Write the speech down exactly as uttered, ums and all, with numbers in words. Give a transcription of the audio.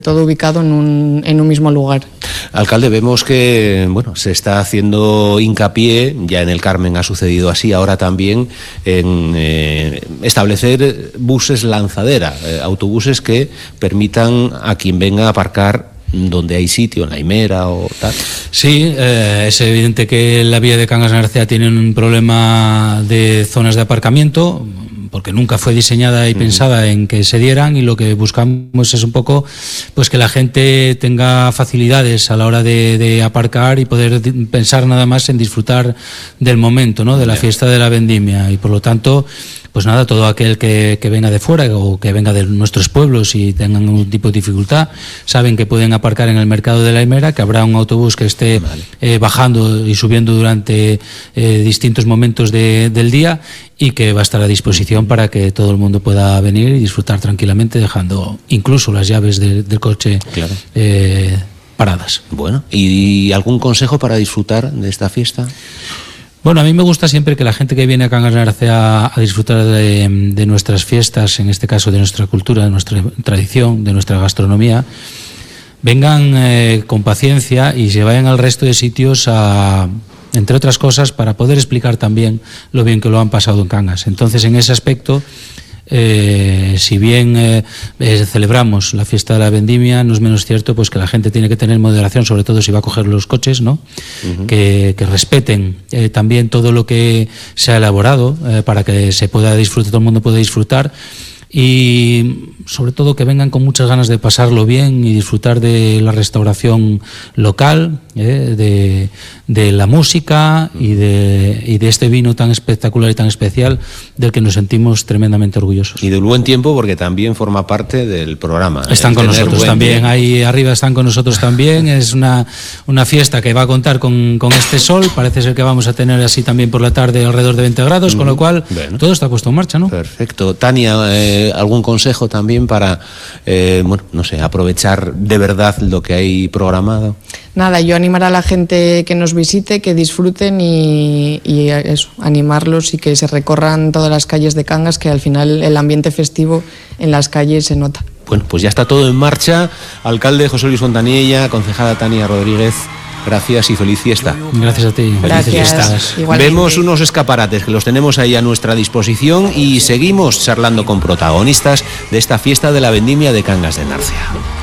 todo ubicado en un, en un mismo lugar. Alcalde, vemos que bueno, se está haciendo hincapié, ya en el Carmen ha sucedido así, ahora también en eh, establecer buses lanzadera, eh, autobuses que permitan a quien venga a aparcar donde hay sitio, en la Himera o tal. Sí, eh, es evidente que la vía de Cangas de Narcea tiene un problema de zonas de aparcamiento, porque nunca fue diseñada y pensada en que se dieran, y lo que buscamos es un poco pues que la gente tenga facilidades a la hora de, de aparcar y poder pensar nada más en disfrutar del momento, ¿no?, de la fiesta de la vendimia. Y por lo tanto, pues nada, todo aquel que, que venga de fuera o que venga de nuestros pueblos y tengan algún tipo de dificultad, saben que pueden aparcar en el mercado de la Himera, que habrá un autobús que esté vale. eh, bajando y subiendo durante eh, distintos momentos de, del día, y que va a estar a disposición para que todo el mundo pueda venir y disfrutar tranquilamente, dejando incluso las llaves de, del coche claro. eh, paradas. Bueno, ¿y algún consejo para disfrutar de esta fiesta? Bueno, a mí me gusta siempre que la gente que viene a Cangas de Narcea a disfrutar de, de nuestras fiestas, en este caso de nuestra cultura, de nuestra tradición, de nuestra gastronomía, vengan eh, con paciencia y se vayan al resto de sitios a, entre otras cosas, para poder explicar también lo bien que lo han pasado en Cangas. Entonces, en ese aspecto, Eh, si bien eh, eh, celebramos la fiesta de la vendimia, no es menos cierto pues que la gente tiene que tener moderación, sobre todo si va a coger los coches, ¿no? Uh-huh. que, que respeten eh, también todo lo que se ha elaborado eh, para que se pueda disfrutar, todo el mundo pueda disfrutar, y sobre todo que vengan con muchas ganas de pasarlo bien y disfrutar de la restauración local, eh, de, de la música y de, y de este vino tan espectacular y tan especial del que nos sentimos tremendamente orgullosos. Y del buen tiempo, porque también forma parte del programa. Están con nosotros también, ahí arriba están con nosotros también. Es una, una fiesta que va a contar con, con este sol, parece ser que vamos a tener así también por la tarde alrededor de veinte grados, mm, con lo cual bueno. todo está puesto en marcha, ¿no? Perfecto. Tania, eh, ¿algún consejo también para, eh, bueno, no sé, aprovechar de verdad lo que hay programado? Nada, yo animar a la gente que nos visite, que disfruten y, y eso, animarlos y que se recorran todas las calles de Cangas, que al final el ambiente festivo en las calles se nota. Bueno, pues ya está todo en marcha. Alcalde José Luis Fontanilla, concejala Tania Rodríguez, gracias y feliz fiesta. Gracias a ti. Gracias. Vemos unos escaparates que los tenemos ahí a nuestra disposición y seguimos charlando con protagonistas de esta fiesta de la vendimia de Cangas de Narcea.